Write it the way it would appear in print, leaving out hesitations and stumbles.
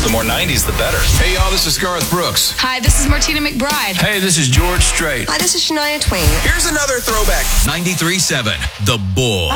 The more 90s, the better. Hey, y'all, this is Garth Brooks. Hi, this is Martina McBride. Hey, this is George Strait. Hi, this is Shania Twain. Here's another throwback. 93.7, The Bull.